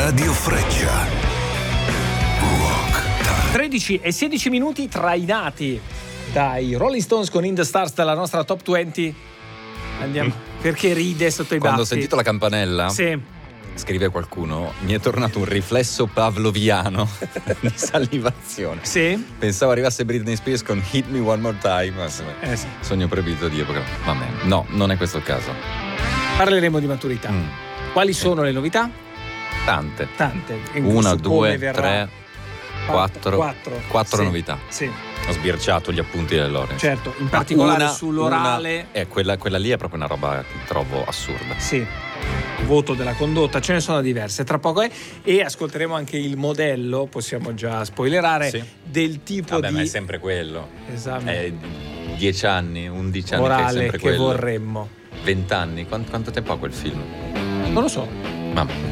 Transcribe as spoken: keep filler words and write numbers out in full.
Radio Freccia. Rock Time. tredici e sedici minuti trainati dai Rolling Stones con In the Stars della nostra Top venti. Andiamo. Mm. Perché ride sotto i baffi? Quando ho sentito la campanella, sì. Scrive qualcuno, mi è tornato un riflesso pavloviano di salivazione. Sì. Pensavo arrivasse Britney Spears con Hit Me One More Time, ma eh sì. sogno proibito di epoca. Vabbè, no, non è questo il caso. Parleremo di maturità. Mm. Quali sì. sono le novità? Tante. Tante. Una, due, tre, quattro. Quattro, quattro sì. novità. Sì. Ho sbirciato gli appunti del Lorenz. Certo, in particolare una, sull'orale. Una, eh, quella, quella lì è proprio una roba che trovo assurda. Sì. Voto della condotta, ce ne sono diverse, tra poco è, e ascolteremo anche il modello, possiamo già spoilerare, sì. del tipo Vabbè, di ma è sempre quello. Esame. È dieci anni, undici anni orale che è sempre che quello. vorremmo. Vent'anni, quanto, quanto tempo ha quel film? Non lo so. Mamma.